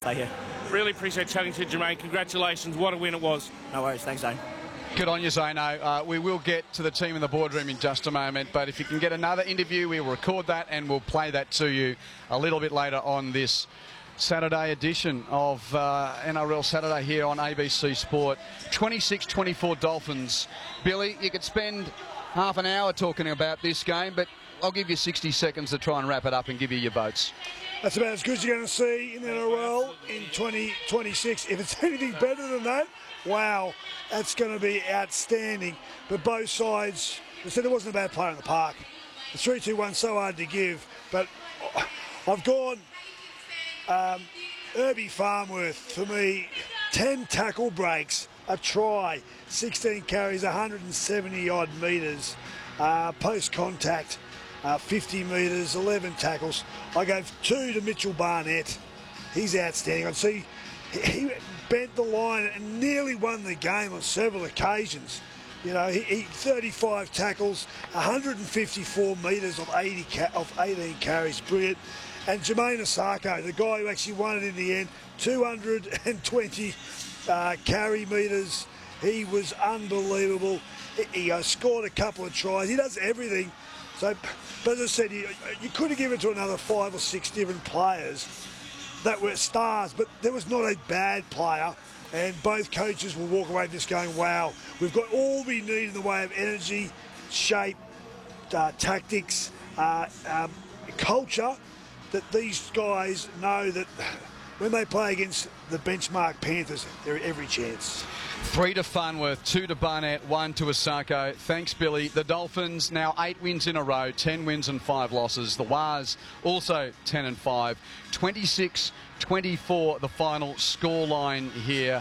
Stay here. Really appreciate chatting to you, Jermaine. Congratulations. What a win it was. No worries. Thanks, Zane. Good on you, Zano. We will get to the team in the boardroom in just a moment, but if you can get another interview, we'll record that and we'll play that to you a little bit later on this Saturday edition of NRL Saturday here on ABC Sport. 26-24 Dolphins. Billy, you could spend half an hour talking about this game, but I'll give you 60 seconds to try and wrap it up and give you your votes. That's about as good as you're going to see in the NRL in 2026. If it's anything better than that, wow, that's going to be outstanding. But both sides, I said, it wasn't a bad play in the park. The 3-2-1 so hard to give, but I've gone Herbie Farnworth for me. 10 tackle breaks, a try, 16 carries, 170 odd metres, post contact, 50 metres, 11 tackles. I gave 2 to Mitchell Barnett. He's outstanding. I'd see he bent the line and nearly won the game on several occasions. You know, he 35 tackles, 154 metres of 18 carries. Brilliant. And Jermaine Osako, the guy who actually won it in the end, 220 carry metres. He was unbelievable. He scored a couple of tries. He does everything. So, but as I said, you could have given it to another 5 or 6 different players that were stars, but there was not a bad player. And both coaches will walk away from this going, wow, we've got all we need in the way of energy, shape, tactics, culture, that these guys know that when they play against the benchmark Panthers, they're every chance. 3 to Farnworth, 2 to Barnett, 1 to Osako. Thanks, Billy. The Dolphins now 8 wins in a row, 10 wins and 5 losses. The Wars also 10 and 5. 26-24 the final scoreline here.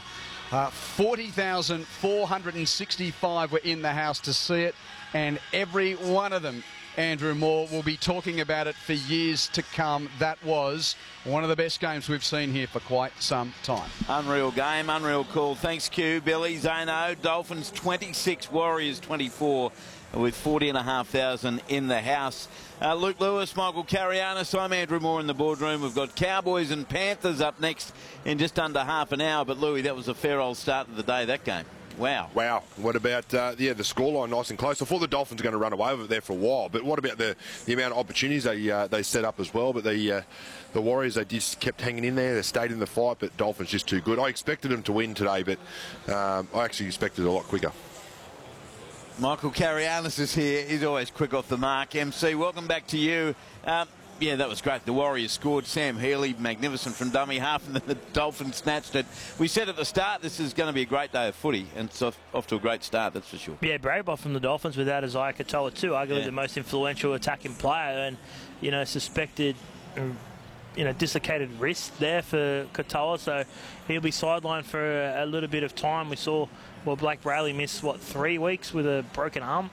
40,465 were in the house to see it, and every one of them, Andrew Moore, will be talking about it for years to come. That was one of the best games we've seen here for quite some time. Unreal game, unreal call. Thanks, Q, Billy, Zano. Dolphins 26, Warriors 24, with 40,500 in the house. Luke Lewis, Michael Carianis, I'm Andrew Moore in the boardroom. We've got Cowboys and Panthers up next in just under half an hour. But, Louis, that was a fair old start of the day, that game. Wow. Wow. What about, the scoreline nice and close? I thought the Dolphins were going to run away with it there for a while, but what about the amount of opportunities they set up as well? But the Warriors, they just kept hanging in there. They stayed in the fight, but Dolphins just too good. I expected them to win today, but I actually expected it a lot quicker. Michael Carianis is here. He's always quick off the mark. MC, welcome back to you. Yeah, that was great. The Warriors scored. Sam Healy, magnificent from dummy half, and then the Dolphins snatched it. We said at the start this is going to be a great day of footy, and it's off to a great start, that's for sure. Yeah, brave off from the Dolphins without Isaiah Katoa too, arguably the most influential attacking player, and, suspected, dislocated wrist there for Katoa, so he'll be sidelined for a little bit of time. We saw, Blake Brayley missed, 3 weeks with a broken arm?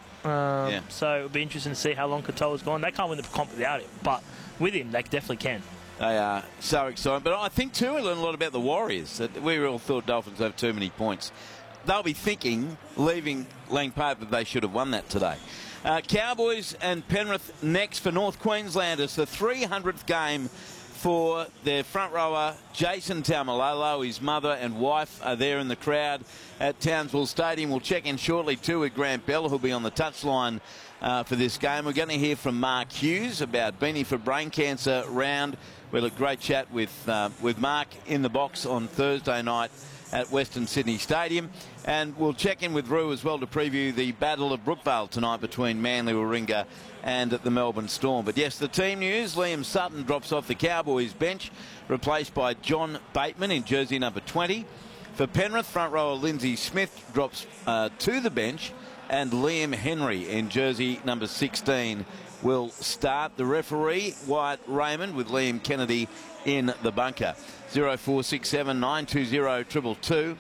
So it'll be interesting to see how long Katoa's gone. They can't win the comp without him, but with him, they definitely can. They are so excited. But I think, too, we learned a lot about the Warriors. That we all thought Dolphins have too many points. They'll be thinking, leaving Lang Park, that they should have won that today. Cowboys and Penrith next for North Queenslanders. The 300th game for their front rower, Jason Taumalolo. His mother and wife are there in the crowd at Townsville Stadium. We'll check in shortly, too, with Grant Bell, who'll be on the touchline for this game. We're going to hear from Mark Hughes about Beanie for Brain Cancer round. We had a great chat with Mark in the box on Thursday night at Western Sydney Stadium. And we'll check in with Roo as well to preview the Battle of Brookvale tonight between Manly Warringah and the Melbourne Storm. But yes, the team news. Liam Sutton drops off the Cowboys bench, replaced by John Bateman in jersey number 20. For Penrith, front rower Lindsay Smith drops to the bench, and Liam Henry in jersey number 16 will start. The referee, Wyatt Raymond, with Liam Kennedy in the bunker. 0467 920 222.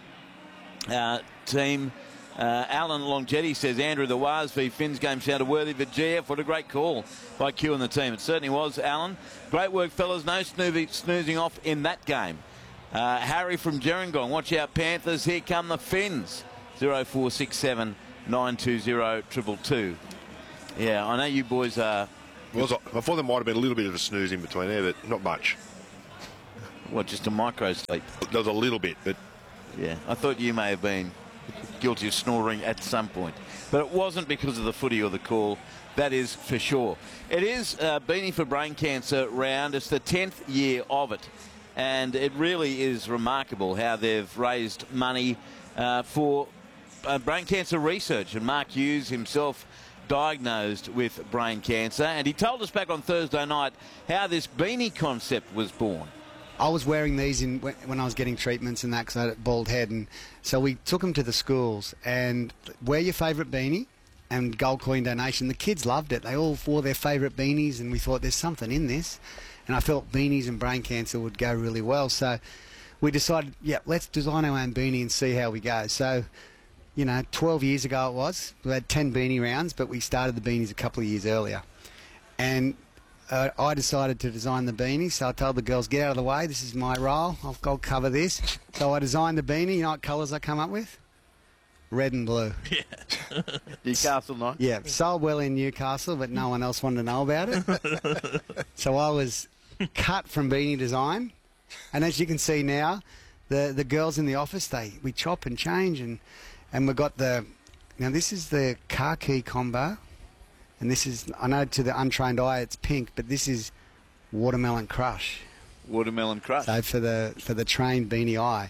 Team Alan Longjetti says, Andrew, the Wars v Finns game sounded worthy of a GF. What a great call by Q and the team. It certainly was, Alan. Great work, fellas. No snoozing off in that game. Harry from Gerringong, watch out, Panthers. Here come the Finns. 0467 920 222. Yeah, I know you boys are... I thought there might have been a little bit of a snooze in between there, but not much. What, just a micro sleep? There was a little bit, but Yeah, I thought you may have been guilty of snoring at some point. But it wasn't because of the footy or the call. That is for sure. It is Beanie for Brain Cancer round. It's the 10th year of it. And it really is remarkable how they've raised money for brain cancer research. And Mark Hughes himself diagnosed with brain cancer. And he told us back on Thursday night how this beanie concept was born. I was wearing these when I was getting treatments and that because I had a bald head. And so we took them to the schools and wear your favourite beanie and gold coin donation. The kids loved it. They all wore their favourite beanies and we thought there's something in this. And I felt beanies and brain cancer would go really well. So we decided, yeah, let's design our own beanie and see how we go. So, 12 years ago it was. We had 10 beanie rounds, but we started the beanies a couple of years earlier. And I decided to design the beanie, so I told the girls, get out of the way, this is my role, I'll cover this. So I designed the beanie. You know what colours I come up with? Red and blue. Yeah. Newcastle night? Yeah, sold well in Newcastle, but no one else wanted to know about it. So I was cut from beanie design, and as you can see now, the girls in the office, we chop and change, and we've got now this is the khaki combo. And this is, I know to the untrained eye it's pink, but this is watermelon crush. Watermelon crush. So for the trained beanie eye.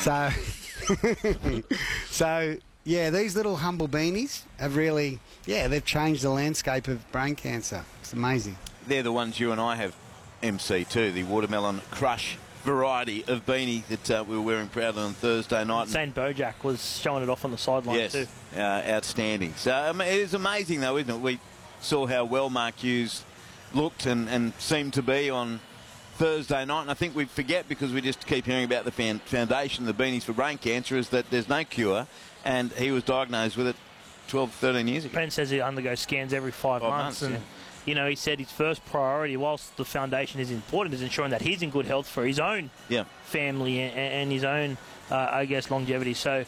So yeah, these little humble beanies have really, they've changed the landscape of brain cancer. It's amazing. They're the ones you and I have MC too, the watermelon crush variety of beanie that we were wearing proudly on Thursday night. St. Bojack was showing it off on the sideline too. Yes, outstanding. So it is amazing though, isn't it? We saw how well Mark Hughes looked and seemed to be on Thursday night, and I think we forget because we just keep hearing about the foundation, the Beanies for Brain Cancer, is that there's no cure, and he was diagnosed with it 12, 13 years ago. Ben says he undergoes scans every 5 months, and he said his first priority, whilst the foundation is important, is ensuring that he's in good health for his own family and his own longevity. So,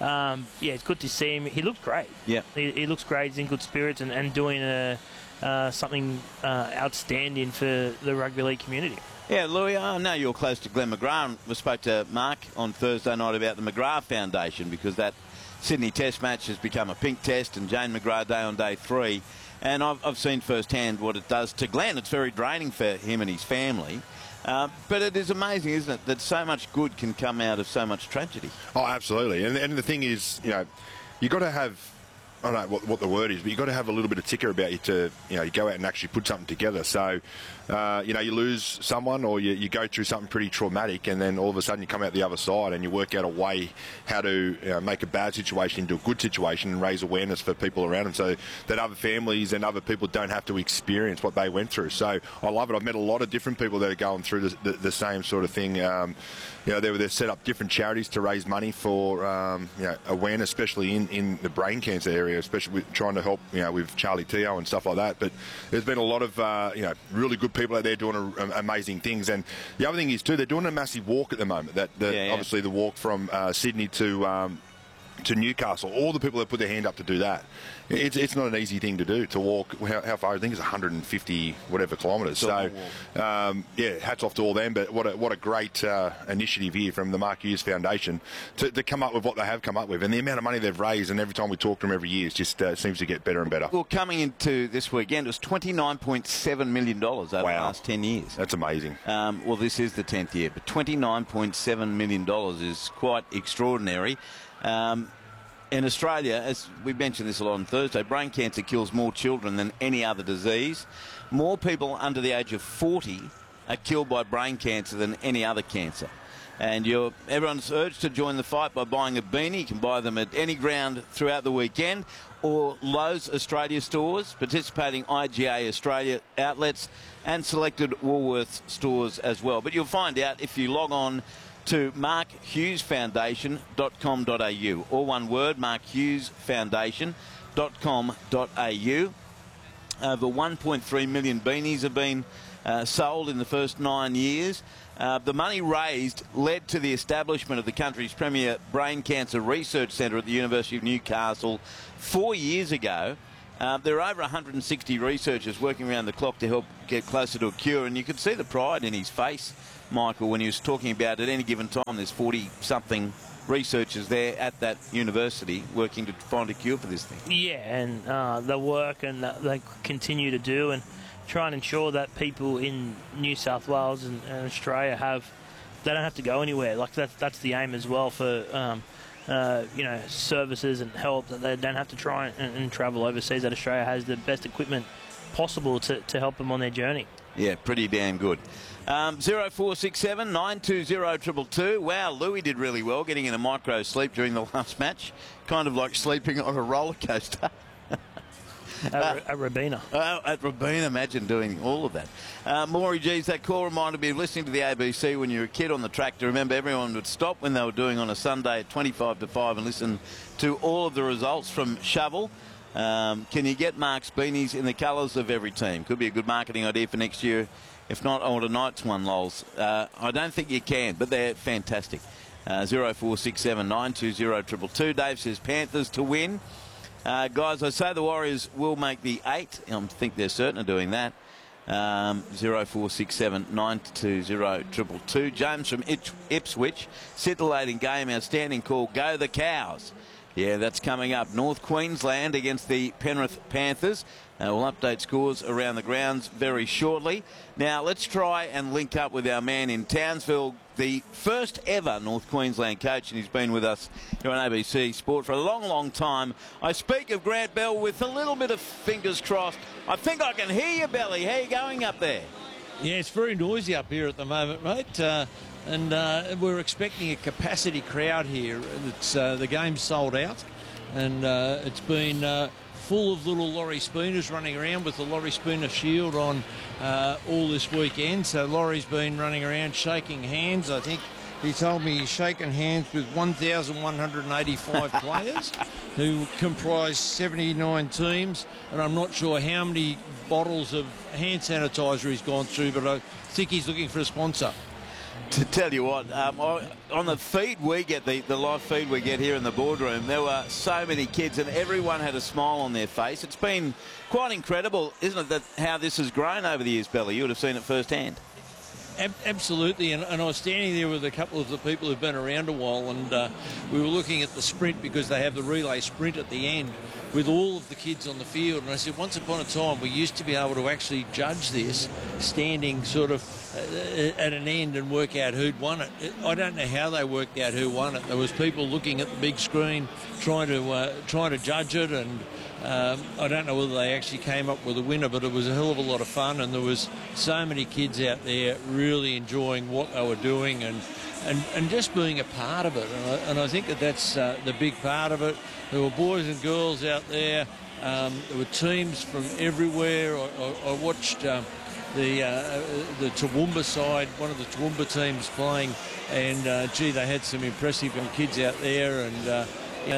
it's good to see him. He looked great. Yeah. He looks great. He's in good spirits and doing something outstanding for the rugby league community. Yeah, Louis, I know you're close to Glenn McGrath, and we spoke to Mark on Thursday night about the McGrath Foundation because that Sydney Test match has become a pink test, and Jane McGrath Day on day 3. And I've seen firsthand what it does to Glenn. It's very draining for him and his family. But it is amazing, isn't it, that so much good can come out of so much tragedy. Oh, absolutely. And the thing is, you've got to have, I don't know what the word is, but you've got to have a little bit of ticker about you to, you go out and actually put something together. So, you lose someone or you go through something pretty traumatic, and then all of a sudden you come out the other side and you work out a way how to make a bad situation into a good situation and raise awareness for people around them so that other families and other people don't have to experience what they went through. So I love it. I've met a lot of different people that are going through the same sort of thing. They've set up different charities to raise money for awareness, especially in the brain cancer area, especially with trying to help with Charlie Teo and stuff like that. But there's been a lot of really good people out there doing amazing things. And the other thing is too, they're doing a massive walk at the moment. Obviously the walk from Sydney to Newcastle. All the people that put their hand up to do that. It's not an easy thing to do, to walk. How far? I think it's 150 whatever kilometres. So, hats off to all them. But what a great initiative here from the Mark Hughes Foundation to come up with what they have come up with, and the amount of money they've raised. And every time we talk to them every year, it just seems to get better and better. Well, coming into this weekend, it was $29.7 million over the last 10 years. That's amazing. Well, this is the 10th year, but $29.7 million is quite extraordinary. In Australia, as we mentioned this a lot on Thursday, brain cancer kills more children than any other disease. More people under the age of 40 are killed by brain cancer than any other cancer. And everyone's urged to join the fight by buying a beanie. You can buy them at any ground throughout the weekend, or Lowe's Australia stores, participating IGA Australia outlets, and selected Woolworths stores as well. But you'll find out if you log on to markhughesfoundation.com.au, or one word, markhughesfoundation.com.au. Over 1.3 million beanies have been sold in the first 9 years. The money raised led to the establishment of the country's premier brain cancer research centre at the University of Newcastle 4 years ago, There are over 160 researchers working around the clock to help get closer to a cure, and you could see the pride in his face, Michael, when he was talking about at any given time there's 40-something researchers there at that university working to find a cure for this thing. Yeah, and the work and they continue to do and try and ensure that people in New South Wales and Australia they don't have to go anywhere. Like that's the aim as well for services and help, that they don't have to try and travel overseas, that Australia has the best equipment possible to help them on their journey. Yeah, pretty damn good. 0467 920 222. Wow, Louis did really well getting in a micro sleep during the last match. Kind of like sleeping on a roller coaster. At Robina. At Robina, imagine doing all of that. Maury, geez, that call reminded me of listening to the ABC when you were a kid on the track. To remember, everyone would stop when they were doing on a Sunday at 25 to 5 and listen to all of the results from Shovel. Can you get Mark's beanies in the colours of every team? Could be a good marketing idea for next year. If not, I want a Knights one, lols. I don't think you can, but they're fantastic. 0467 920 222. Dave says Panthers to win. Guys, I say the Warriors will make the 8. I think they're certain of doing that. 0467 920 222. James from Ipswich. Scintillating game, outstanding call. Go the Cows. Yeah, that's coming up. North Queensland against the Penrith Panthers. We'll update scores around the grounds very shortly. Now, let's try and link up with our man in Townsville, the first ever North Queensland coach, and he's been with us here on ABC Sport for a long, long time. I speak of Grant Bell with a little bit of fingers crossed. I think I can hear you, Belly. How are you going up there? Yeah, it's very noisy up here at the moment, mate. And we're expecting a capacity crowd here. It's the game's sold out, and it's been full of little Laurie Spooners running around with the Laurie Spooner shield on all this weekend. So Laurie's been running around shaking hands. I think he told me he's shaken hands with 1,185 players who comprise 79 teams, and I'm not sure how many bottles of hand sanitizer he's gone through, but I think he's looking for a sponsor. To tell you what, on the feed we get, the live feed we get here in the boardroom, there were so many kids and everyone had a smile on their face. It's been quite incredible, isn't it, that how this has grown over the years, Belly? You would have seen it firsthand. Absolutely, and I was standing there with a couple of the people who've been around a while, and we were looking at the sprint because they have the relay sprint at the end with all of the kids on the field. And I said, once upon a time, we used to be able to actually judge this standing sort of at an end and work out who'd won it. I don't know how they worked out who won it. There was people looking at the big screen trying to judge it, and I don't know whether they actually came up with a winner, but it was a hell of a lot of fun, and there was so many kids out there really enjoying what they were doing and just being a part of it. And I think that's the big part of it. There were boys and girls out there. There were teams from everywhere. I watched the Toowoomba side, one of the Toowoomba teams playing, and they had some impressive young kids out there, and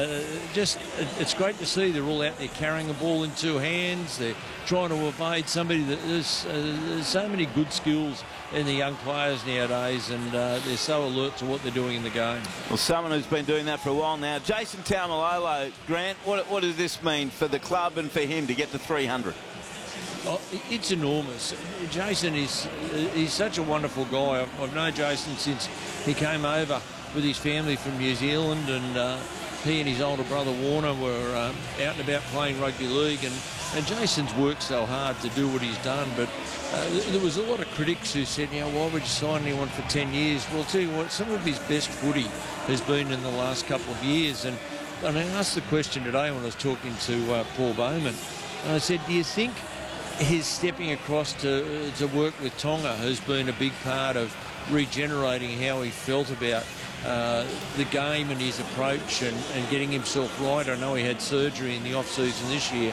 it's great to see they're all out there carrying the ball in two hands. They're trying to evade somebody. There's so many good skills in the young players nowadays, and they're so alert to what they're doing in the game. Well, someone who's been doing that for a while now. Jason Taumalolo, Grant, what does this mean for the club and for him to get to 300? Oh, it's enormous. Jason he's such a wonderful guy. I've known Jason since he came over with his family from New Zealand, and he and his older brother Warner were out and about playing rugby league, and Jason's worked so hard to do what he's done, but there was a lot of critics who said, why would you sign anyone for 10 years? Well, I'll tell you what, some of his best footy has been in the last couple of years, and I asked the question today when I was talking to Paul Bowman, and I said, do you think his stepping across to work with Tonga has been a big part of regenerating how he felt about the game and his approach and getting himself right? I know he had surgery in the off-season this year.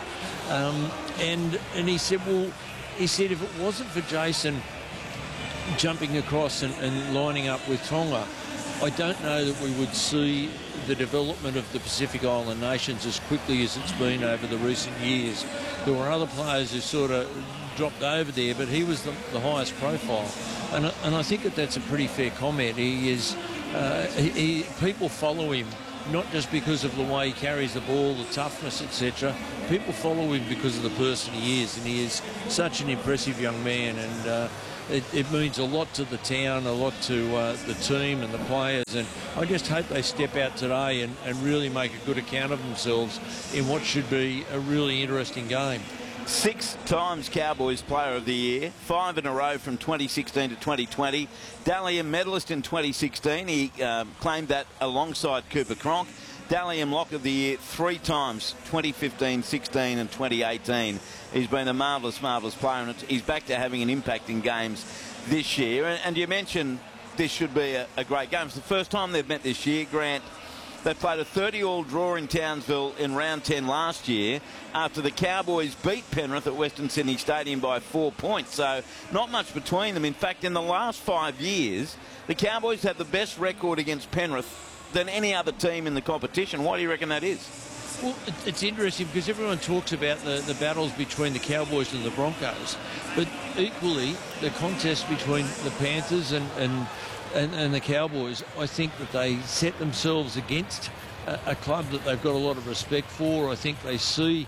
And he said, if it wasn't for Jason jumping across and lining up with Tonga, I don't know that we would see the development of the Pacific Island nations as quickly as it's been over the recent years. There were other players who sort of dropped over there, but he was the highest profile. And I think that's a pretty fair comment. He is... people follow him not just because of the way he carries the ball, the toughness, etc. People follow him because of the person he is, and he is such an impressive young man, and it means a lot to the town, a lot to the team and the players, and I just hope they step out today and really make a good account of themselves in what should be a really interesting game. 6 times Cowboys Player of the Year, 5 in a row from 2016 to 2020. Dally M medalist in 2016. He claimed that alongside Cooper Cronk. Dally M Lock of the Year 3 times, 2015, 16 and 2018. He's been a marvellous, marvellous player, and he's back to having an impact in games this year. And you mentioned this should be a great game. It's the first time they've met this year, Grant. They played a 30-all draw in Townsville in round 10 last year after the Cowboys beat Penrith at Western Sydney Stadium by 4 points. So not much between them. In fact, in the last 5 years, the Cowboys have the best record against Penrith than any other team in the competition. Why do you reckon that is? Well, it's interesting because everyone talks about the battles between the Cowboys and the Broncos, but equally the contest between the Panthers and the Cowboys, I think that they set themselves against a club that they've got a lot of respect for. I think they see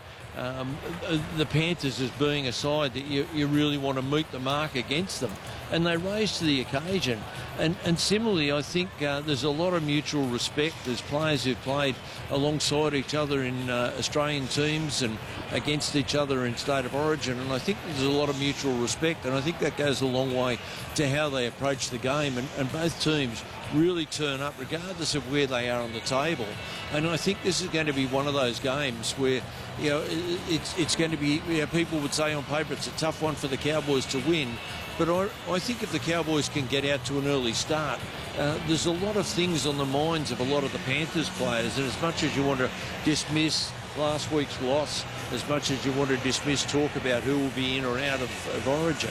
the Panthers as being a side that you really want to meet the mark against them, and they rise to the occasion. And similarly, I think there's a lot of mutual respect. There's players who've played alongside each other in Australian teams and against each other in State of Origin, and I think there's a lot of mutual respect, and I think that goes a long way to how they approach the game, and both teams really turn up regardless of where they are on the table. And I think this is going to be one of those games where, you know, it's going to be, you know, people would say on paper it's a tough one for the Cowboys to win, but I think if the Cowboys can get out to an early start, there's a lot of things on the minds of a lot of the Panthers players, and as much as you want to dismiss last week's loss, as much as you want to dismiss talk about who will be in or out of Origin,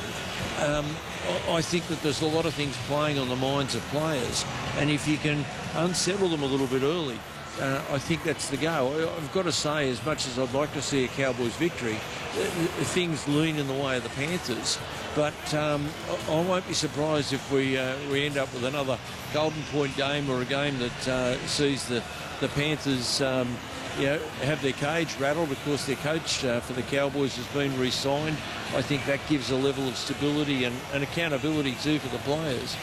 I think that there's a lot of things playing on the minds of players, and if you can unsettle them a little bit early, I think that's the go. I've got to say, as much as I'd like to see a Cowboys victory, things lean in the way of the Panthers. But I won't be surprised if we end up with another Golden Point game, or a game that sees the Panthers have their cage rattled. Of course, their coach for the Cowboys has been re-signed. I think that gives a level of stability and accountability too for the players.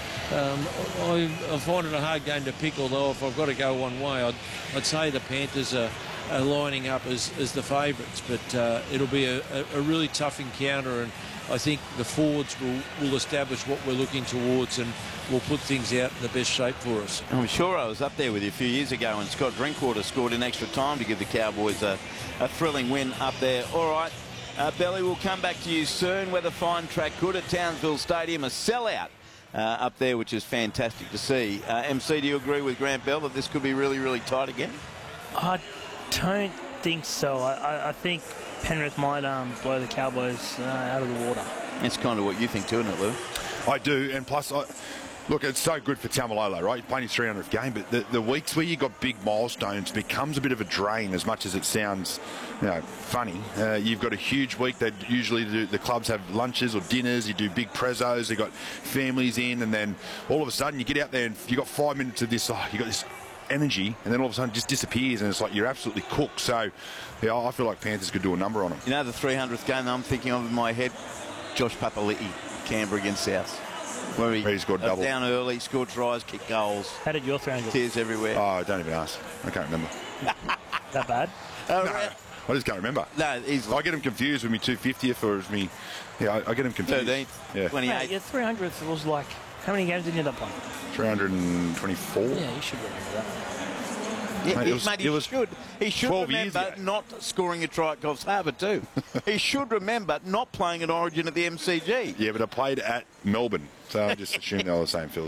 I find it a hard game to pick, although if I've got to go one way, I'd say the Panthers are lining up as the favourites, but it'll be a really tough encounter, and I think the forwards will establish what we're looking towards, and will put things out in the best shape for us. I'm sure I was up there with you a few years ago when Scott Drinkwater scored in extra time to give the Cowboys a thrilling win up there. All right, Belly, we'll come back to you soon. Weather fine, track good at Townsville Stadium, a sellout up there, which is fantastic to see. MC, do you agree with Grant Bell that this could be really, really tight again? I don't think so. I think Penrith might blow the Cowboys out of the water. It's kind of what you think too, isn't it, Lou? I do, and plus, look, it's so good for Taumalolo, right? You're playing his 300th game, but the weeks where you got big milestones becomes a bit of a drain, as much as it sounds, funny. You've got a huge week. They usually do, the clubs have lunches or dinners. You do big prezos. You've got families in, and then all of a sudden you get out there and you got 5 minutes of this. You got this energy, and then all of a sudden it just disappears, and it's like you're absolutely cooked. So, yeah, I feel like Panthers could do a number on them. You know, the 300th game I'm thinking of in my head, Josh Papali'i, Canberra against South, where he scored double. Down early, scored tries, kicked goals. How did your 300? Tears everywhere. Oh, don't even ask. I can't remember. That bad? No, I just can't remember. No, I get him confused with me 250th or me. Yeah, I get him confused. 13th, yeah. 28th. Yeah, your 300th was like, how many games did you end up playing? 324. Yeah, you should remember that. Yeah, Mate, he should remember not scoring a try at Coffs Harbour too. He should remember not playing an Origin at the MCG. Yeah, but I played at Melbourne, so I just assumed they were the same field.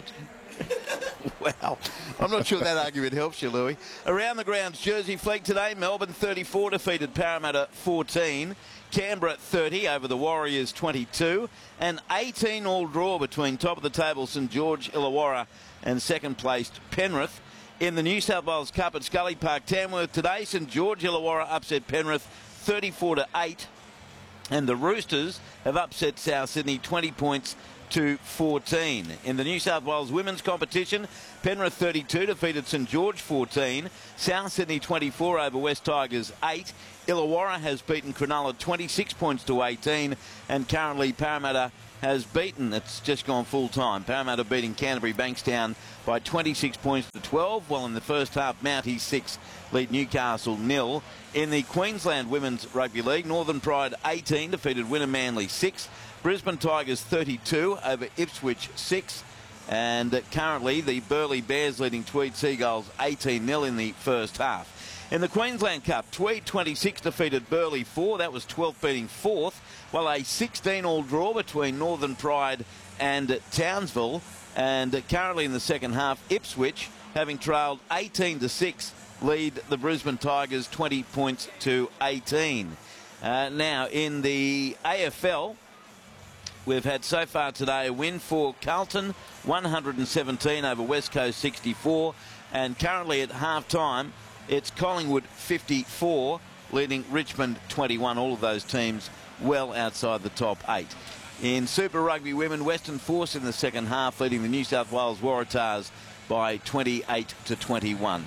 Well, I'm not sure that argument helps you, Louis. Around the grounds, Jersey Flegg today. Melbourne 34 defeated Parramatta 14. Canberra 30 over the Warriors 22. An 18-all draw between top of the table St George Illawarra and second placed Penrith. In the New South Wales Cup at Scully Park, Tamworth today, St George Illawarra upset Penrith 34-8. And the Roosters have upset South Sydney 20 points to 14. In the New South Wales women's competition, Penrith 32 defeated St George 14. South Sydney 24 over West Tigers 8. Illawarra has beaten Cronulla 26 points to 18, and currently Parramatta has beaten, it's just gone full time, Parramatta beating Canterbury Bankstown by 26 points to 12, while in the first half Mounties 6 lead Newcastle 0. In the Queensland Women's Rugby League, Northern Pride 18 defeated Wynnum Manly 6. Brisbane Tigers 32 over Ipswich 6. And currently the Burleigh Bears leading Tweed Seagulls 18-0 in the first half. In the Queensland Cup, Tweed 26 defeated Burleigh 4. That was 12th beating 4th. While a 16-all draw between Northern Pride and Townsville. And currently in the second half, Ipswich, having trailed 18-6, lead the Brisbane Tigers 20 points to 18. Now, in the AFL, we've had so far today a win for Carlton, 117 over West Coast 64. And currently at half-time, it's Collingwood 54, leading Richmond 21. All of those teams well outside the top 8. In Super Rugby Women, Western Force in the second half, leading the New South Wales Waratahs by 28 to 21.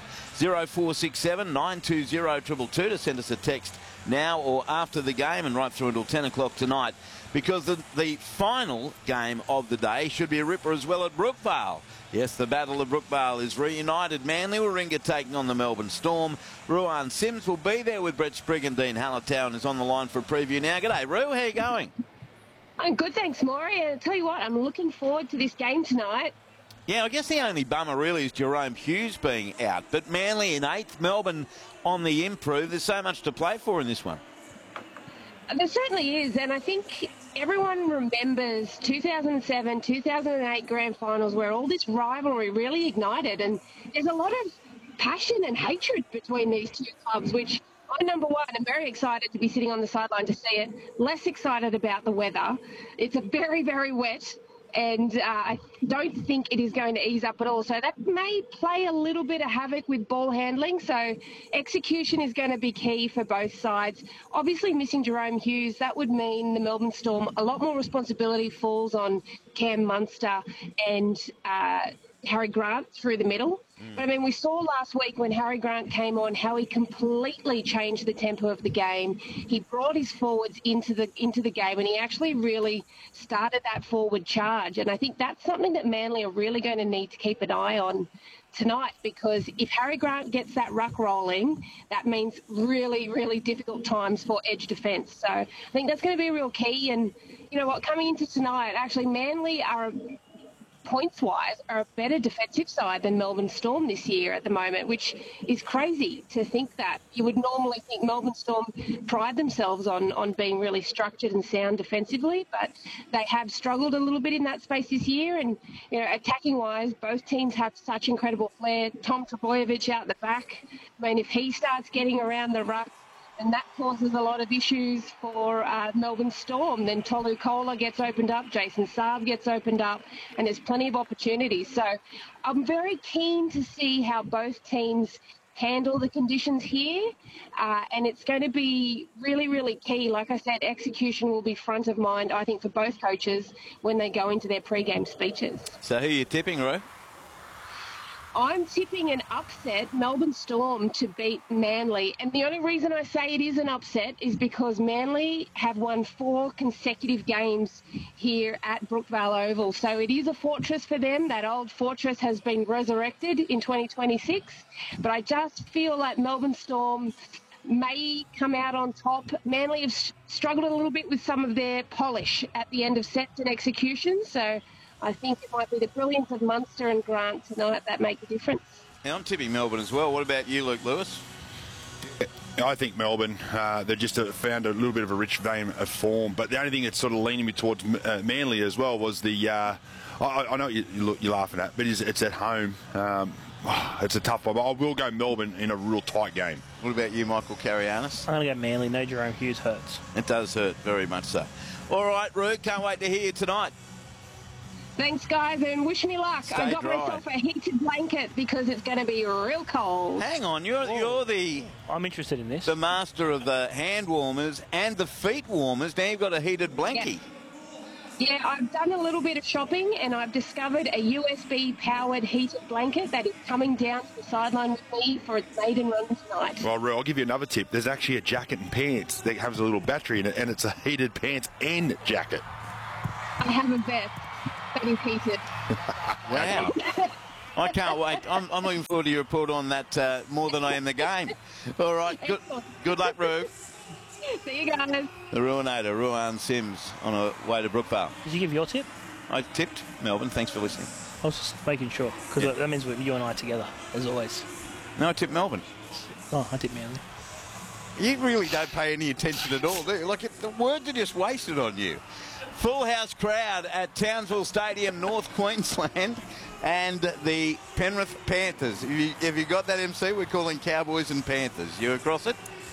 0467 920 222 to send us a text now or after the game and right through until 10 o'clock tonight, because the final game of the day should be a ripper as well at Brookvale. Yes, the Battle of Brookvale is reunited. Manly Warringah taking on the Melbourne Storm. Ruan Sims will be there with Brett Sprigg, and Dean Hallitown is on the line for a preview now. G'day, Roo. How you going? I'm good, thanks, Maury. And I'll tell you what, I'm looking forward to this game tonight. Yeah, I guess the only bummer really is Jerome Hughes being out. But Manly in 8th, Melbourne on the improve. There's so much to play for in this one. There certainly is, and I think everyone remembers 2007, 2008 grand finals where all this rivalry really ignited, and there's a lot of passion and hatred between these two clubs, which I, number one, am very excited to be sitting on the sideline to see it. Less excited about the weather. It's a very, very wet, and I don't think it is going to ease up at all. So that may play a little bit of havoc with ball handling. So execution is going to be key for both sides. Obviously, missing Jerome Hughes, that would mean the Melbourne Storm, a lot more responsibility falls on Cam Munster and Harry Grant through the middle. But I mean, we saw last week when Harry Grant came on how he completely changed the tempo of the game. He brought his forwards into the game, and he actually really started that forward charge. And I think that's something that Manly are really going to need to keep an eye on tonight, because if Harry Grant gets that ruck rolling, that means really, really difficult times for edge defence. So I think that's going to be a real key. And you know what, coming into tonight, actually Manly are, points-wise, are a better defensive side than Melbourne Storm this year at the moment, which is crazy to think that. You would normally think Melbourne Storm pride themselves on being really structured and sound defensively, but they have struggled a little bit in that space this year. And, you know, attacking-wise, both teams have such incredible flair. Tom Trbojevic out the back. I mean, if he starts getting around the ruck, and that causes a lot of issues for Melbourne Storm. Then Tolu Kola gets opened up, Jason Saab gets opened up, and there's plenty of opportunities. So I'm very keen to see how both teams handle the conditions here, and it's going to be really, really key. Like I said, execution will be front of mind, I think, for both coaches when they go into their pre-game speeches. So who are you tipping, Ro? I'm tipping an upset, Melbourne Storm to beat Manly. And the only reason I say it is an upset is because Manly have won 4 consecutive games here at Brookvale Oval. So it is a fortress for them. That old fortress has been resurrected in 2026. But I just feel like Melbourne Storm may come out on top. Manly have struggled a little bit with some of their polish at the end of sets and execution. So I think it might be the brilliance of Munster and Grant tonight that make the difference. Yeah, I'm tipping Melbourne as well. What about you, Luke Lewis? I think Melbourne, they just found a little bit of a rich vein of form. But the only thing that's sort of leaning me towards Manly as well was the, I know what you're laughing at, but it's at home. It's a tough one. But I will go Melbourne in a real tight game. What about you, Michael Carianis? I'm going to go Manly. No Jerome Hughes hurts. It does hurt, very much so. All right, Ruth, can't wait to hear you tonight. Thanks, guys, and wish me luck. Stay I got dry. myself a heated blanket because it's going to be real cold. Hang on, you're the... I'm interested in this. The master of the hand warmers and the feet warmers. Now you've got a heated blankie. Yeah, I've done a little bit of shopping and I've discovered a USB-powered heated blanket that is coming down to the sideline with me for its maiden run tonight. Well, Roo, I'll give you another tip. There's actually a jacket and pants that has a little battery in it, and it's a heated pants and jacket. I have a vest that is heated. Wow. I can't wait. I'm looking forward to your report on that more than I am the game. All right, good luck, Roo. See you guys. The Ruinator, Ruan Sims, on her way to Brookvale. Did you give your tip? I tipped Melbourne. Thanks for listening. I was just making sure, because that means you and I are together, as always. No, I tipped Melbourne. Oh, I tipped Manly. You really don't pay any attention at all, do you? Like, the words are just wasted on you. Full house crowd at Townsville Stadium, North Queensland, and the Penrith Panthers. Have you got that, MC? We're calling Cowboys and Panthers. You across it?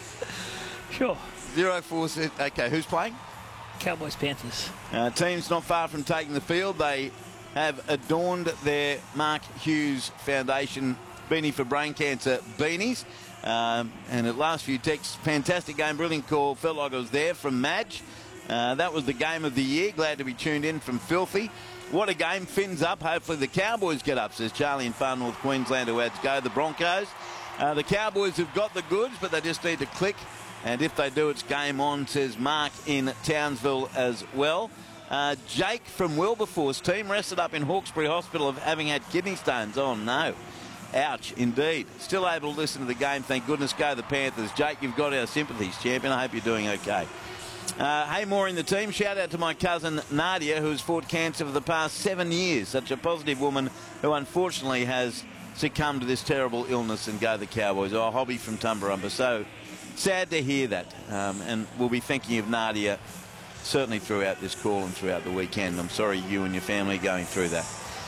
Sure. 0-4. Okay, who's playing? Cowboys, Panthers. Teams not far from taking the field. They have adorned their Mark Hughes Foundation Beanie for Brain Cancer beanies. And at last few texts, fantastic game, brilliant call. Felt like I was there from Madge. That was the game of the year. Glad to be tuned in from Filthy. What a game. Fins up. Hopefully the Cowboys get up, says Charlie in far North Queensland, who had to go. The Broncos. The Cowboys have got the goods, but they just need to click. And if they do, it's game on, says Mark in Townsville as well. Jake from Wilberforce, team rested up in Hawkesbury Hospital of having had kidney stones. Oh, no. Ouch, indeed. Still able to listen to the game. Thank goodness. Go the Panthers. Jake, you've got our sympathies, champion. I hope you're doing okay. Hey, more in the team. Shout out to my cousin Nadia, who's fought cancer for the past 7 years. Such a positive woman who unfortunately has succumbed to this terrible illness, and go the Cowboys. Oh, Hobby from Tumbarumba. So sad to hear that. And we'll be thinking of Nadia certainly throughout this call and throughout the weekend. I'm sorry you and your family are going through that.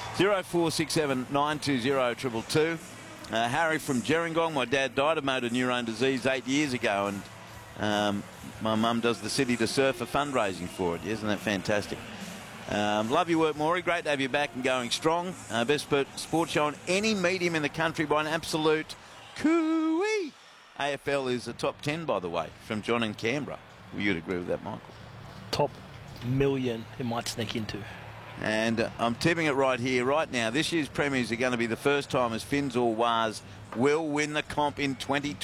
0467 920 222. Harry from Gerringong. My dad died of motor neurone disease 8 years ago, and my mum does the City to Surf for fundraising for it. Isn't that fantastic? Love your work, Maury. Great to have you back and going strong. Best sports show on any medium in the country by an absolute cooey. AFL is a top 10, by the way, from John in Canberra. Will you agree with that, Michael? Top million it might sneak into. And I'm tipping it right here, right now. This year's premiers are going to be the first time as Finns or Wars will win the comp in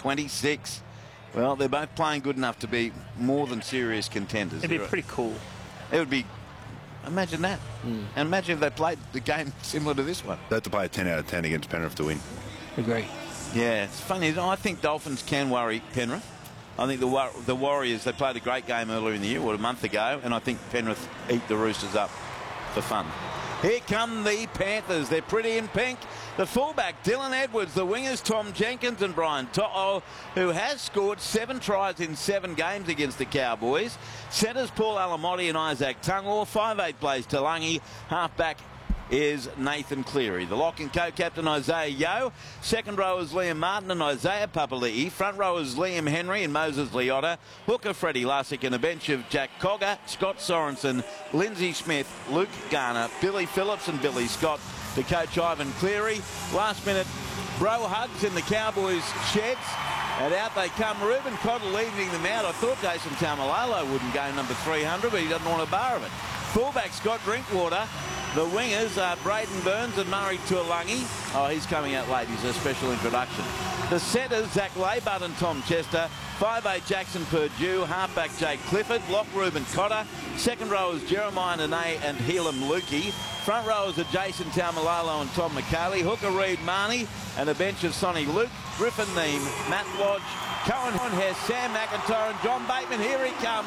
2026. Well, they're both playing good enough to be more than serious contenders. It'd be pretty cool. It would be. Imagine that. And imagine if they played the game similar to this one. They have to play a 10 out of 10 against Penrith to win. Agree. Yeah, it's funny. I think Dolphins can worry Penrith. I think the Warriors, they played a great game earlier in the year, a month ago, and I think Penrith eat the Roosters up for fun. Here come the Panthers. They're pretty in pink. The fullback, Dylan Edwards. The wingers, Tom Jenkins and Brian To'o, who has scored 7 tries in 7 games against the Cowboys. Centres, Paul Alamotti and Isaac Tungor. 5'8" Blaze Talangi. Halfback is Nathan Cleary. The lock and co-captain Isaiah Yeo. Second row is Liam Martin and Isaiah Papali'i. Front row is Liam Henry and Moses Liotta. Hooker Freddie Lussick and a bench of Jack Cogger, Scott Sorensen, Lindsay Smith, Luke Garner, Billy Phillips and Billy Scott to coach Ivan Cleary. Last minute bro hugs in the Cowboys sheds. And out they come. Reuben Cotter leading them out. I thought Jason Taumalolo wouldn't go number 300, but he doesn't want a bar of it. Fullback Scott Drinkwater. The wingers are Braden Burns and Murray Tuolangi. Oh, he's coming out late. He's a special introduction. The setters, Zach Laybutt and Tom Chester. 5'8" Jackson Purdue. Halfback Jake Clifford. Lock Reuben Cotter. Second row is Jeremiah Nene and Helam Lukey. Front rowers are Jason Taumalolo and Tom McCaley. Hooker Reid Marnie and a bench of Sonny Luke. Griffin Neem, Matt Lodge, Cohen Hess, Sam McIntyre and John Bateman. Here he comes.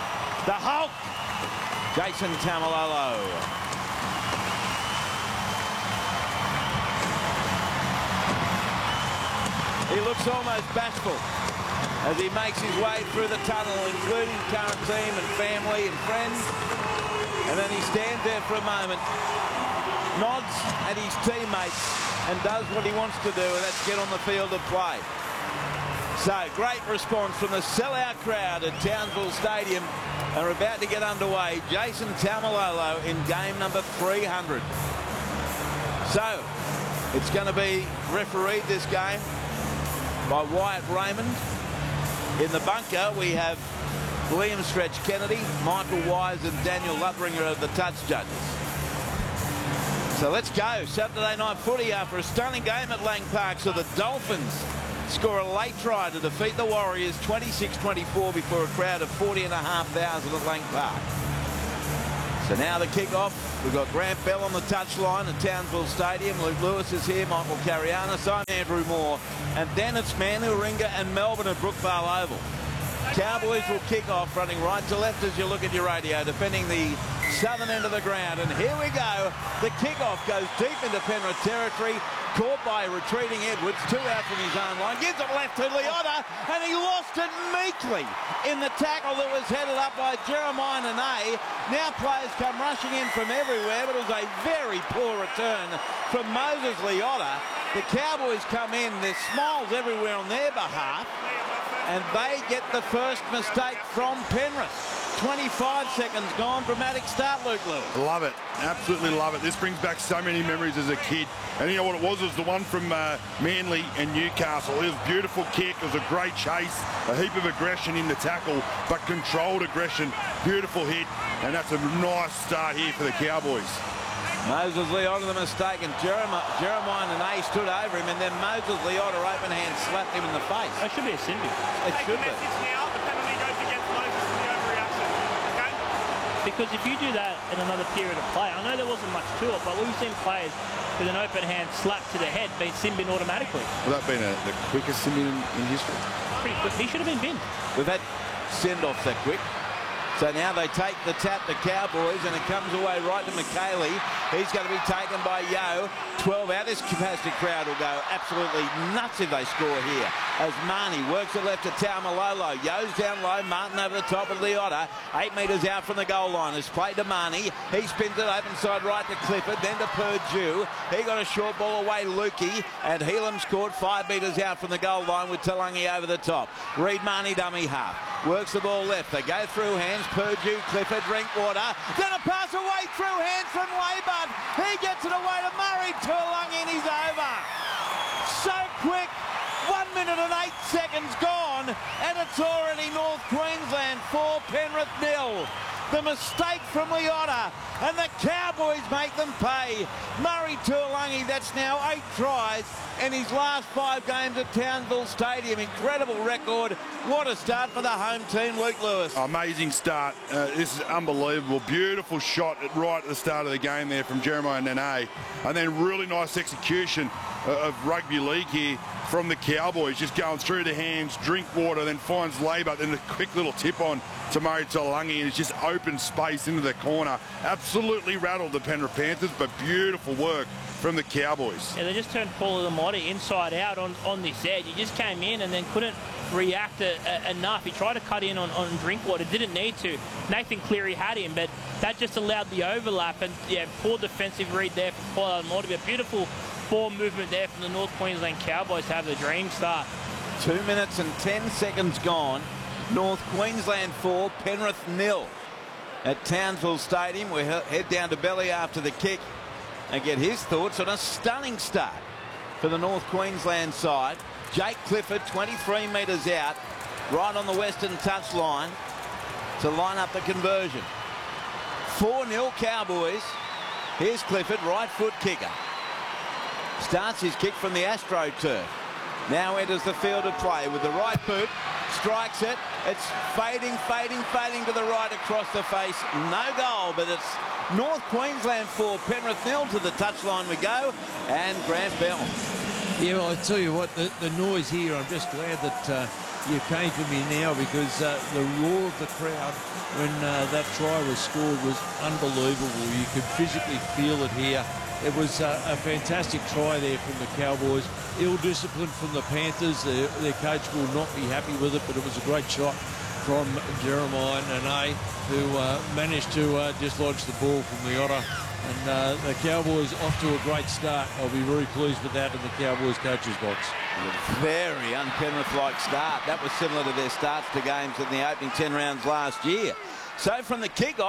The Hulk. Jason Taumalolo. He looks almost bashful as he makes his way through the tunnel, including current team and family and friends. And then he stands there for a moment, nods at his teammates and does what he wants to do, and that's get on the field of play. So, great response from the sellout crowd at Townsville Stadium. And we're about to get underway. Jason Taumalolo in game number 300. So, it's going to be refereed this game by Wyatt Raymond. In the bunker, we have Liam Stretch Kennedy, Michael Wise and Daniel Lubringer are the touch judges. So let's go. Saturday night footy after a stunning game at Lang Park. So the Dolphins score a late try to defeat the Warriors 26-24 before a crowd of 40,500 at Lang Park. So now the kick-off. We've got Grant Bell on the touchline at Townsville Stadium. Luke Lewis is here, Michael Carianis, I'm Andrew Moore. And then it's Manuringa and Melbourne at Brookvale Oval. Cowboys will kick off running right to left as you look at your radio, defending the southern end of the ground. And here we go. The kick-off goes deep into Penrith territory. Caught by retreating Edwards, 2 out from his own line. Gives it left to Leota, and he lost it meekly in the tackle that was headed up by Jeremiah Nene. Now players come rushing in from everywhere, but it was a very poor return from Moses Leota. The Cowboys come in, there's smiles everywhere on their behalf, and they get the first mistake from Penrith. 25 seconds gone. Dramatic start, Luke Lewis. Love it. Absolutely love it. This brings back so many memories as a kid. And you know what it was? It was the one from Manly and Newcastle. It was a beautiful kick. It was a great chase. A heap of aggression in the tackle, but controlled aggression. Beautiful hit. And that's a nice start here for the Cowboys. Moses Leota the mistake, and Jeremiah Nene stood over him, and then Moses Leota open hand slapped him in the face. That should be a Cindy. It should be. Because if you do that in another period of play, I know there wasn't much to it, but we've seen players with an open hand slap to the head being sin-bin automatically. Well, that been the quickest sin-bin in history. Pretty quick. He should have been binned. We've had send-offs that quick. So now they take the tap, the Cowboys, and it comes away right to McKaylee. He's going to be taken by Yo. 12 out. This capacity crowd will go absolutely nuts if they score here. As Marnie works it left to Taumalolo. Yo's down low. Martin over the top of Leota. 8 metres out from the goal line. It's played to Marnie. He spins it open side right to Clifford. Then to Purdue. He got a short ball away, Lukey. And Helam scored 5 metres out from the goal line with Talangi over the top. Reed Marnie dummy half. Works the ball left. They go through hands. Purdue, Clifford, Drinkwater. Then a pass away through hands from Waybud. He gets it away to Murray. Tuolangi and he's over. So quick. 1 minute and 8 seconds gone. And it's already North Queensland 4, Penrith 0. The mistake from Leota, and the Cowboys make them pay. Murray Tuolangi, that's now 8 tries in his last 5 games at Townsville Stadium. Incredible record. What a start for the home team, Luke Lewis. Amazing start. This is unbelievable. Beautiful shot right at the start of the game there from Jeremiah Nene. And then really nice execution of rugby league here from the Cowboys. Just going through the hands, Drinkwater, then finds Labour, then a quick little tip on to Murray Tuolangi, and it's just open space into the corner. Absolutely rattled the Penrith Panthers, but beautiful work from the Cowboys. Yeah, they just turned Paul Lamotti inside out on this edge. He just came in and then couldn't react enough. He tried to cut in on Drinkwater, didn't need to. Nathan Cleary had him, but that just allowed the overlap, and yeah, poor defensive read there from Paul Lamotti. A beautiful ball movement there from the North Queensland Cowboys to have the dream start. 2 minutes and 10 seconds gone. North Queensland 4, Penrith 0 at Townsville Stadium. We head down to Belly after the kick and get his thoughts on a stunning start for the North Queensland side. Jake Clifford, 23 metres out, right on the western touchline to line up the conversion. 4-0 Cowboys. Here's Clifford, right foot kicker. Starts his kick from the AstroTurf. Now enters the field of play with the right boot. Strikes it. It's fading to the right across the face. No goal, but it's North Queensland 4, Penrith 0 to the touchline we go. And Grant Bell. Yeah, well, I tell you what, the noise here, I'm just glad that you came to me now, because the roar of the crowd when that try was scored was unbelievable. You could physically feel it here. It was a fantastic try there from the Cowboys. Ill-disciplined from the Panthers. Their coach will not be happy with it, but it was a great shot from Jeremiah Nene, who managed to dislodge the ball from Leota. And the Cowboys off to a great start. I'll be very pleased with that in the Cowboys coach's box. Very un-Penrith-like start. That was similar to their starts to games in the opening 10 rounds last year. So from the kick-off,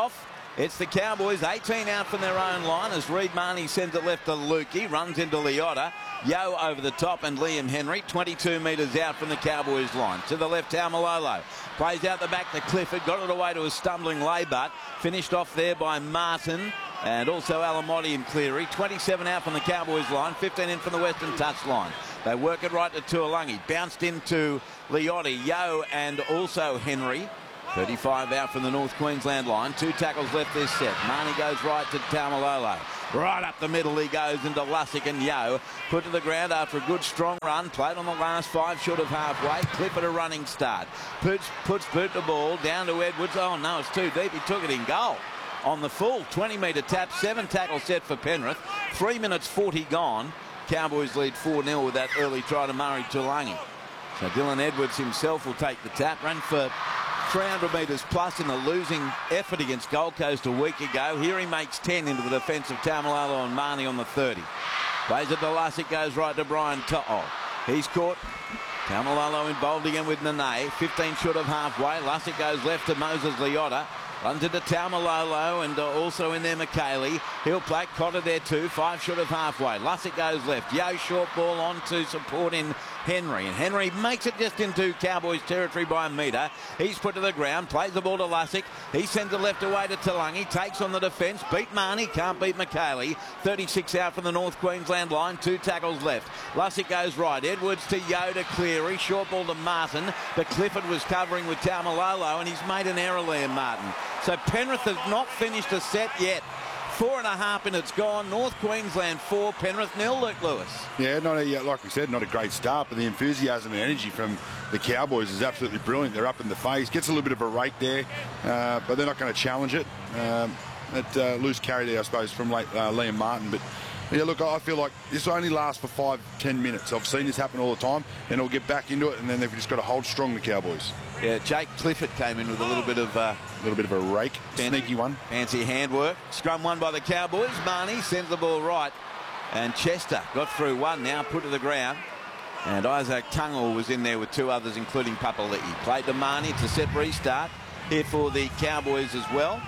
It's the Cowboys, 18 out from their own line as Reed Marnie sends it left to Lukey, runs into Leota. Yo over the top and Liam Henry, 22 metres out from the Cowboys line. To the left, Taumalolo. Plays out the back to Clifford, got it away to a stumbling Laybutt. Finished off there by Martin and also Alamotti and Cleary. 27 out from the Cowboys line, 15 in from the Western touch line. They work it right to Tuolangi. Bounced into Leotti, Yo and also Henry. 35 out from the North Queensland line. 2 tackles left this set. Marnie goes right to Taumalolo. Right up the middle he goes into Lussick and Yo. Put to the ground after a good strong run. Played on the last 5 short of halfway. Clifford a running start. Puts Boot the ball down to Edwards. Oh no, it's too deep. He took it in goal. On the full 20-metre tap. 7 tackle set for Penrith. 3 minutes 40 gone. Cowboys lead 4-0 with that early try to Murray Tuolangi. So Dylan Edwards himself will take the tap. Ran for 300 metres plus in a losing effort against Gold Coast a week ago. Here he makes 10 into the defence of Taumalolo and Marnie on the 30. Plays it to Lussick, goes right to Brian To'o. He's caught. Taumalolo involved again with Nene. 15 short of halfway. Lussick goes left to Moses Leota. Runs into Taumalolo and also in there McKaylee. He'll play Cotter there too. 5 short of halfway. Lussick goes left. Yo short ball on to support in Henry. And Henry makes it just into Cowboys territory by a metre. He's put to the ground. Plays the ball to Lussick. He sends it left away to Tuolangi. Takes on the defence. Beat Marnie. Can't beat McKaylee. 36 out from the North Queensland line. 2 tackles left. Lussick goes right. Edwards to Yo to Cleary. Short ball to Martin. But Clifford was covering with Taumalolo and he's made an error there, Martin. So Penrith has not finished a set yet. 4.5 minutes gone. North Queensland 4, Penrith 0. Luke Lewis. Yeah, like we said, not a great start, but the enthusiasm and energy from the Cowboys is absolutely brilliant. They're up in the face. Gets a little bit of a rake there, but they're not going to challenge it. Loose carry there, I suppose, from Liam Martin. But yeah, look, I feel like this will only last for 5-10 minutes. I've seen this happen all the time, and they'll get back into it, and then they've just got to hold strong, the Cowboys. Yeah, Jake Clifford came in with a little bit of a rake, sneaky one. Fancy handwork. Scrum won by the Cowboys. Marnie sends the ball right. And Chester got through one now, put to the ground. And Isaac Tungle was in there with 2 others, including Papali'i. Played to Marnie. It's a set restart here for the Cowboys as well.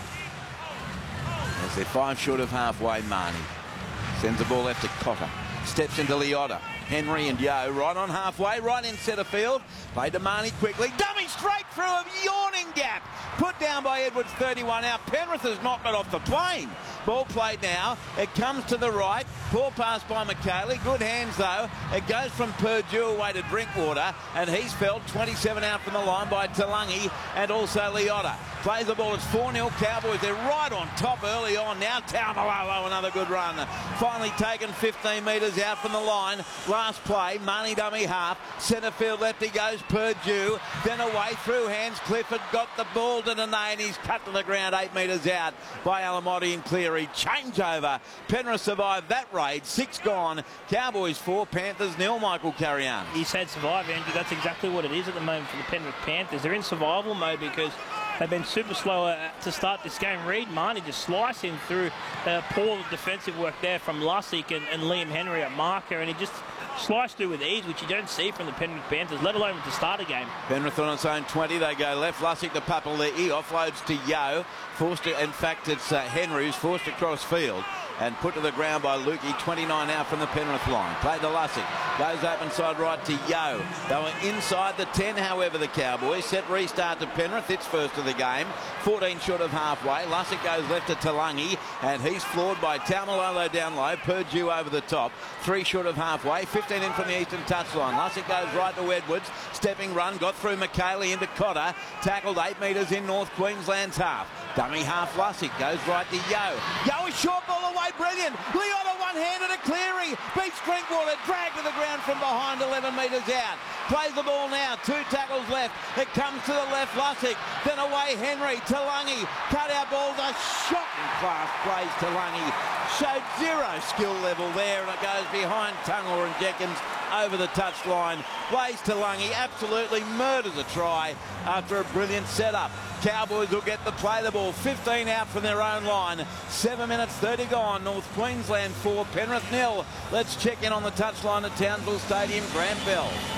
As they're 5 short of halfway, Marnie sends the ball left to Cotter. Steps into Leota. Henry and Yo right on halfway, right in centre field. Played to Marnie quickly. Dummy straight through a yawning gap. Put down by Edwards, 31 out. Penrith has knocked it off the plane. Ball played now. It comes to the right. Poor pass by McKaylee. Good hands though. It goes from Purdue away to Drinkwater. And he's felled 27 out from the line by Tuolangi and also Leota. Plays the ball. It's 4-0 Cowboys. They're right on top early on. Now Taumalolo, another good run. Finally taken 15 metres out from the line. Last play, Marnie dummy half. Centre field left he goes, Purdue. Then away through hands. Clifford got the ball to Nene and he's cut to the ground 8 metres out by Alamotti and Cleary. Changeover. Penrith survived that raid. 6 gone. Cowboys 4, Panthers 0. Michael Carrion. He said survive, Andrew. That's exactly what it is at the moment for the Penrith Panthers. They're in survival mode because they've been super slow to start this game. Reed Marnie just slicing through poor defensive work there from Lussick and Liam Henry at marker, and he just sliced through with ease, which you don't see from the Penrith Panthers, let alone to start a game. Penrith on its own 20. They go left. Lussick to Papali'i. Offloads to Yo. Forced to, in fact, it's Henry who's forced across field and put to the ground by Lukey. 29 out from the Penrith line. Played to Lussick. Goes open side right to Yo. They were inside the 10, however, the Cowboys. Set restart to Penrith. It's first of the game. 14 short of halfway. Lussick goes left to Tuolangi, and he's floored by Taumalolo down low. Purdue over the top. 3 short of halfway. 15 in from the eastern touchline. Lussick goes right to Edwards. Stepping run. Got through McKaylee into Cotter. Tackled 8 metres in North Queensland's half. Dummy half Lussick goes right to Yo. Yo, a short ball away, brilliant. Leota one-handed to Cleary. Beats Drinkwater, dragged to the ground from behind, 11 metres out. Plays the ball now, 2 tackles left. It comes to the left, Lussick. Then away, Henry, Tuolangi. Cut out balls, a shocking class plays Tuolangi. Showed 0 skill level there, and it goes behind Tungle and Jenkins over the touchline. Plays Tuolangi, absolutely murders a try after a brilliant setup. Cowboys will get the play the ball. 15 out from their own line. 7 minutes 30 gone. North Queensland 4, Penrith 0. Let's check in on the touchline at Townsville Stadium. Grant Bell.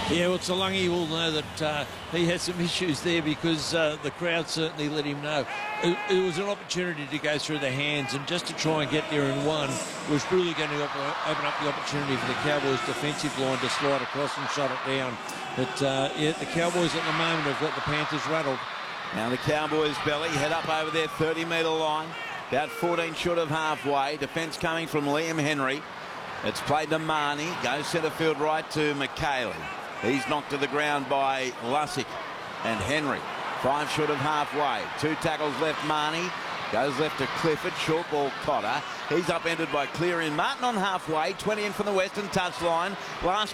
Yeah, well, Salungi will know that he had some issues there because the crowd certainly let him know. It was an opportunity to go through the hands, and just to try and get there in one was really going to open up the opportunity for the Cowboys' defensive line to slide across and shut it down. But, yeah, the Cowboys at the moment have got the Panthers rattled. Now the Cowboys, Belly, head up over their 30-metre line. About 14 short of halfway. Defence coming from Liam Henry. It's played to Marnie. Goes centre field right to McKaylee. He's knocked to the ground by Lussick and Henry. 5 short of halfway. 2 tackles left, Marnie. Goes left to Clifford. Short ball, Cotter. He's upended by Cleary and Martin on halfway. 20 in from the western touchline. Last